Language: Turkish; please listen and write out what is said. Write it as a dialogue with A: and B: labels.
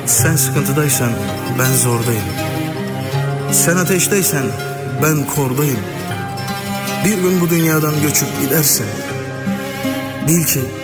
A: Sen sıkıntıdaysan ben zordayım. Sen ateşteysen ben kordayım. Bir gün bu dünyadan göçüp gidersen bil ki